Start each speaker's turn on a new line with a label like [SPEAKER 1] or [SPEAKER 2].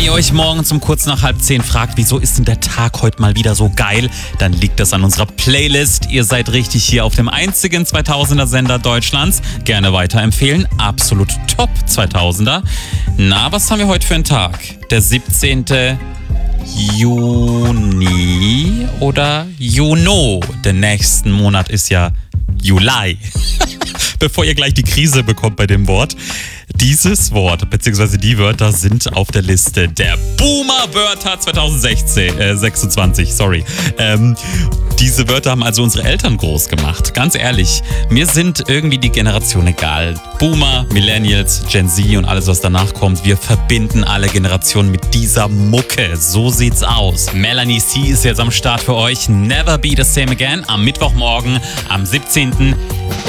[SPEAKER 1] ihr euch morgens um kurz nach 9:30 fragt, wieso ist denn der Tag heute mal wieder so geil, dann liegt das an unserer Playlist. Ihr seid richtig hier auf dem einzigen 2000er-Sender Deutschlands. Gerne weiterempfehlen. Absolut top 2000er. Na, was haben wir heute für einen Tag? Der 17. Juni oder Juno. Der nächsten Monat ist ja Juli. Bevor ihr gleich die Krise bekommt bei dem Wort. Dieses Wort, beziehungsweise die Wörter sind auf der Liste der Boomer-Wörter 2026. Diese Wörter haben also unsere Eltern groß gemacht. Ganz ehrlich, mir sind irgendwie die Generation egal. Boomer, Millennials, Gen Z und alles, was danach kommt. Wir verbinden alle Generationen mit dieser Mucke. So sieht's aus. Melanie C. ist jetzt am Start für euch. Never Be the Same Again am Mittwochmorgen, am 17.